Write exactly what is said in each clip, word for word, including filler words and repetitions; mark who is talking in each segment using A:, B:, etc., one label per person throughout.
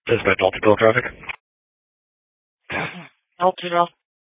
A: Dispatch multiple traffic.
B: Altitude.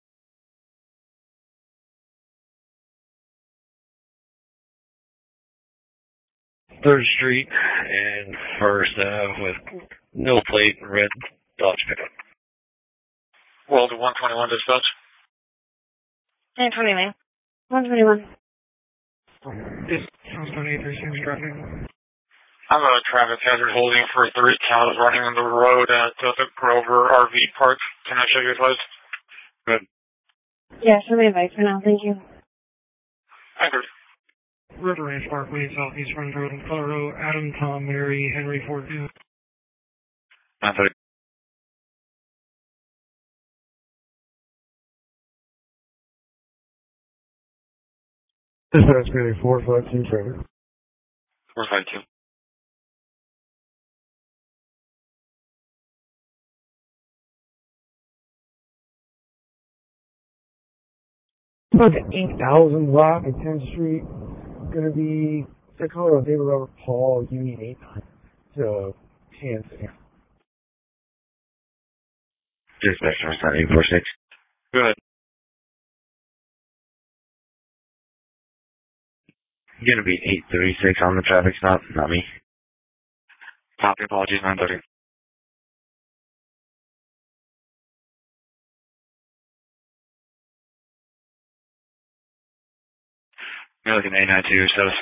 A: Third Street and First Ave with no plate, red Dodge pickup.
B: World one twenty-one dispatch.
C: one twenty-nine. one twenty-one.
D: This Houston eight three six traffic.
B: I'm a traffic hazard holding for three cows running on the road at uh, the Grover R V Park. Can I show you advice?
A: Good.
C: Yeah, show me advice for now. Thank you.
B: Anchored.
D: River Ranch Parkway, Southeast Frontage Road in Colorado. Adam, Tom, Mary, Henry, Ford.
A: nine thirty.
D: Dispatch Mary four five two traffic.
B: four five two.
D: About the eight thousand block at tenth Street. Gonna be Colorado David Robert Paul Union eight nine. So, hands there.
A: Dispatch number eight four six.
B: Go ahead.
A: Gonna be eight thirty-six on the traffic stop, not me.
B: Copy, apologies, nine thirty. You're looking at eight nine two status.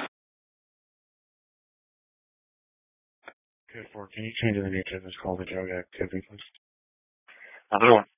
A: Good for. Can you change the nature of this call to drug activity, please?
B: Another one.